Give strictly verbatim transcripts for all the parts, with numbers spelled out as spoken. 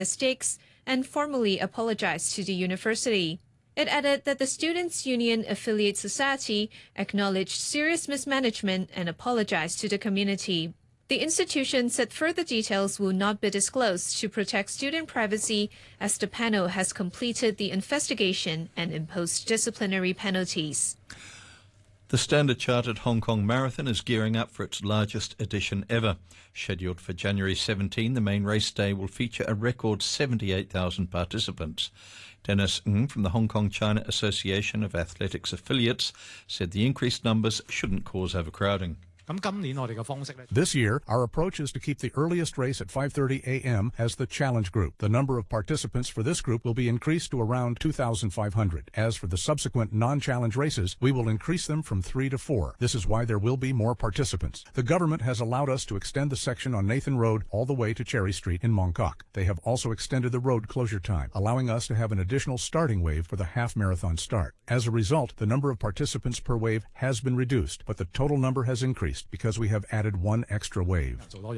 mistakes and formally apologized to the university. It added that the Students' Union Affiliate Society acknowledged serious mismanagement and apologized to the community. The institution said further details will not be disclosed to protect student privacy, as the panel has completed the investigation and imposed disciplinary penalties. The Standard Chartered Hong Kong Marathon is gearing up for its largest edition ever. Scheduled for January seventeenth, the main race day will feature a record seventy-eight thousand participants. Dennis Ng from the Hong Kong China Association of Athletics Affiliates said the increased numbers shouldn't cause overcrowding. This year, our approach is to keep the earliest race at five thirty a m as the challenge group. The number of participants for this group will be increased to around two thousand five hundred. As for the subsequent non-challenge races, we will increase them from three to four. This is why there will be more participants. The government has allowed us to extend the section on Nathan Road all the way to Cherry Street in Mong Kok. They have also extended the road closure time, allowing us to have an additional starting wave for the half-marathon start. As a result, the number of participants per wave has been reduced, but the total number has increased because we have added one extra wave.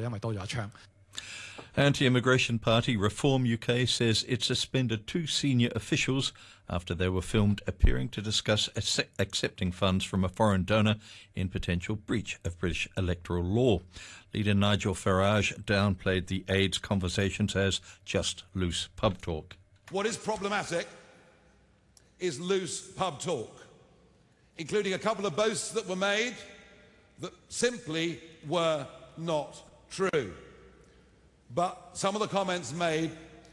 Anti-immigration party Reform U K says it suspended two senior officials after they were filmed appearing to discuss accepting funds from a foreign donor in potential breach of British electoral law. Leader Nigel Farage downplayed the aides conversations as just loose pub talk. What is problematic is loose pub talk, including a couple of boasts that were made that simply were not true. But some of the comments made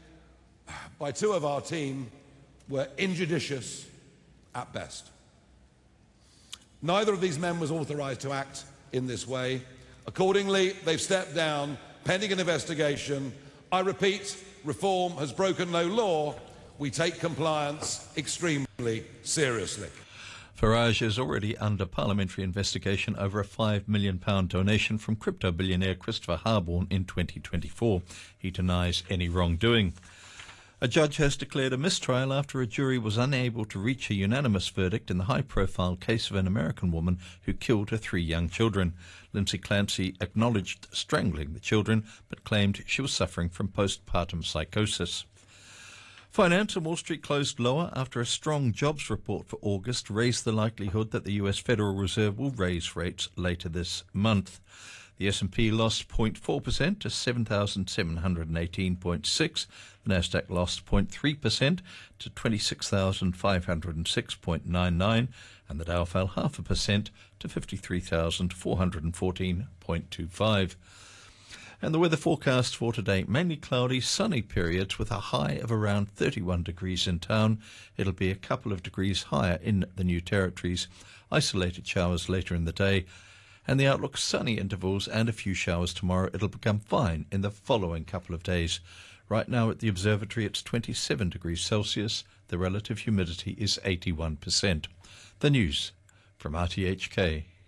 by two of our team were injudicious at best. Neither of these men was authorised to act in this way. Accordingly, they've stepped down pending an investigation. I repeat, Reform has broken no law. We take compliance extremely seriously. Farage is already under parliamentary investigation over a five million pounds donation from crypto billionaire Christopher Harborne in twenty twenty-four. He denies any wrongdoing. A judge has declared a mistrial after a jury was unable to reach a unanimous verdict in the high-profile case of an American woman who killed her three young children. Lindsay Clancy acknowledged strangling the children, but claimed she was suffering from postpartum psychosis. Finance and Wall Street closed lower after a strong jobs report for August raised the likelihood that the U S Federal Reserve will raise rates later this month. The S and P lost zero point four percent to seven thousand seven hundred eighteen point six. The Nasdaq lost zero point three percent to twenty-six thousand five hundred six point nine nine, and the Dow fell half a percent to fifty-three thousand four hundred fourteen point two five. And the weather forecast for today, mainly cloudy, sunny periods with a high of around thirty-one degrees in town. It'll be a couple of degrees higher in the New Territories. Isolated showers later in the day. And the outlook, sunny intervals and a few showers tomorrow. It'll become fine in the following couple of days. Right now at the observatory, it's twenty-seven degrees Celsius. The relative humidity is eighty-one percent. The news from R T H K.